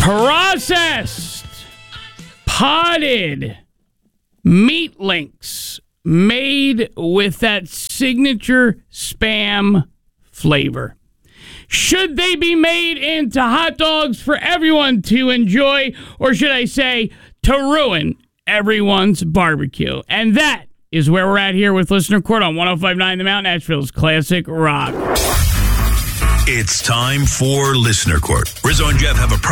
Processed, potted meat links made with that signature Spam flavor. Should they be made into hot dogs for everyone to enjoy, or should I say, to ruin everyone's barbecue? And that is where we're at here with Listener Court on 105.9 The Mountain, Nashville's classic rock. It's time for Listener Court. Rizzo and Jeff have a